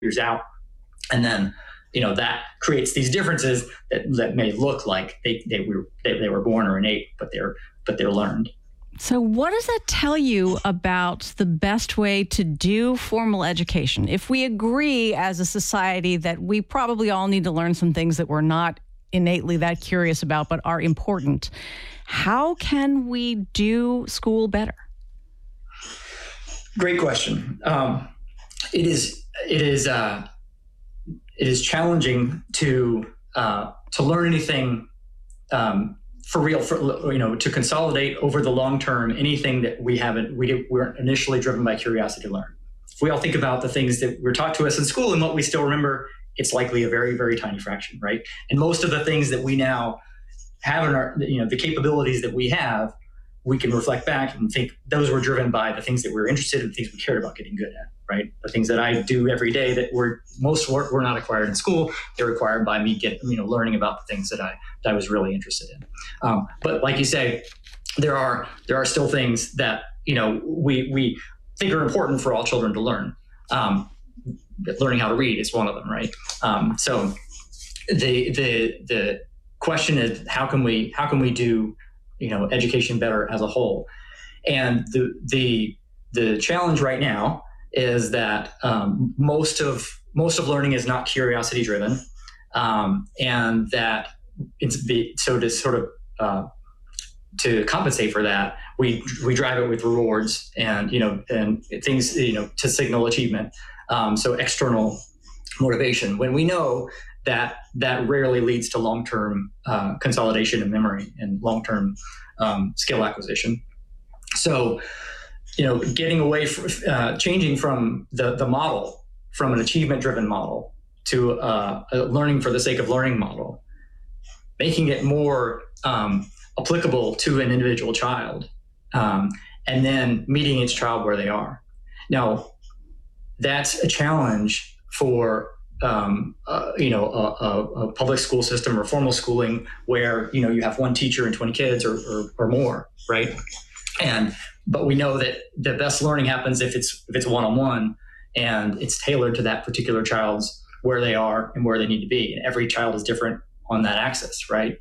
years out. And then, that creates these differences that may look like they were born or innate, but they're learned. So what does that tell you about the best way to do formal education? If we agree as a society that we probably all need to learn some things that we're not innately that curious about but are important, how can we do school better? Great question. It is challenging to learn anything for real, to consolidate over the long term anything that weren't initially driven by curiosity to learn. If we all think about the things that were taught to us in school and what we still remember, it's likely a very, very tiny fraction, right? And most of the things that we now have in our, the capabilities that we have, we can reflect back and think those were driven by the things that we were interested in, things we cared about getting good at, right? The things that I do every day that were not acquired in school, they're required by me learning about the things that I was really interested in. But like you say, there are still things that we think are important for all children to learn. Learning how to read is one of them, right? So the question is how can we do education better as a whole? And the challenge right now is that most of learning is not curiosity driven, and that to compensate for that, we drive it with rewards and things to signal achievement. So external motivation, when we know that rarely leads to long-term consolidation of memory and long-term skill acquisition. So, getting away from changing from the model, from an achievement-driven model to a learning for the sake of learning model, making it more applicable to an individual child, and then meeting each child where they are. Now, that's a challenge for a public school system or formal schooling where you have one teacher and 20 kids or more, right? But we know that the best learning happens if it's one-on-one and it's tailored to that particular child's where they are and where they need to be. And every child is different on that axis, right?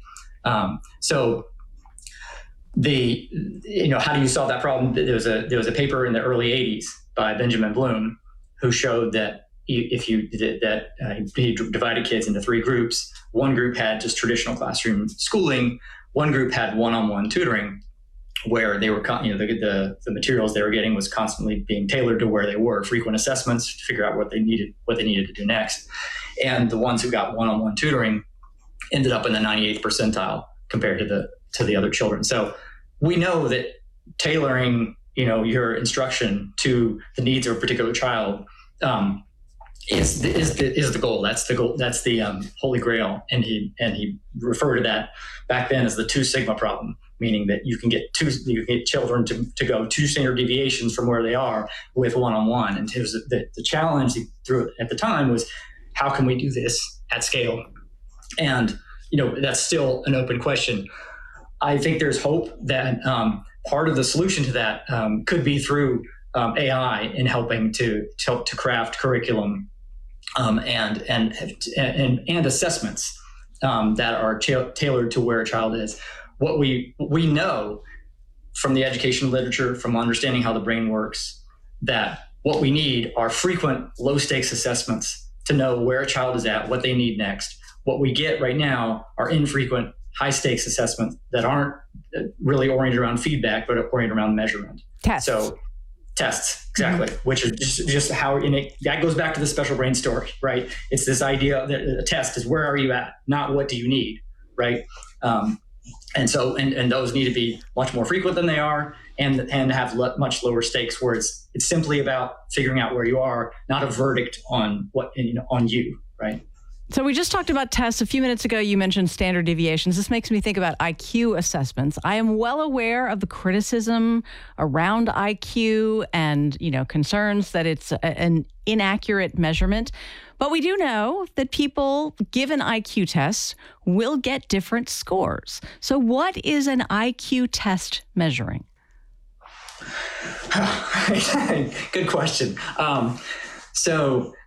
So how do you solve that problem? There was a paper in the early 80s by Benjamin Bloom who showed that he divided kids into three groups. One group had just traditional classroom schooling. One group had one-on-one tutoring, where they were, the materials they were getting was constantly being tailored to where they were, frequent assessments to figure out what they needed to do next. And the ones who got one-on-one tutoring ended up in the 98th percentile compared to the other children. So we know that tailoring, your instruction to the needs of a particular child is the goal. That's the goal. That's the holy grail. And he referred to that back then as the 2 sigma problem, meaning that you can get children to go 2 standard deviations from where they are with one-on-one. And it was the challenge he threw at the time was, how can we do this at scale? And that's still an open question. I think there's hope that part of the solution to that could be through AI in helping to craft curriculum and assessments that are tailored to where a child is. What we know from the education literature, from understanding how the brain works, that what we need are frequent low stakes assessments to know where a child is at, what they need next. What we get right now are infrequent high stakes assessments that aren't really oriented around feedback, but oriented around measurement. Tests. So tests, exactly, which is just how that goes back to the special brain story, right? It's this idea that a test is where are you at, not what do you need, right? And those need to be much more frequent than they are, and have much lower stakes, where it's simply about figuring out where you are, not a verdict on on you, right? So we just talked about tests. A few minutes ago, you mentioned standard deviations. This makes me think about IQ assessments. I am well aware of the criticism around IQ and, concerns that it's an inaccurate measurement. But we do know that people given IQ tests will get different scores. So what is an IQ test measuring? Good question. So